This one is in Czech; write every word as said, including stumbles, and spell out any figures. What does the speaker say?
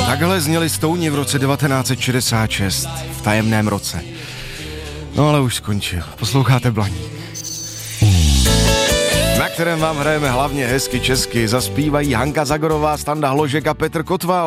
Takhle zněli Stouni v roce devatenáct set šedesát šest, v tajemném roce. No ale už skončil. Posloucháte Blaník, na kterém vám hrajeme hlavně hezky česky. Zaspívají Hanka Zagorová, Standa Hložek a Petr Kotval.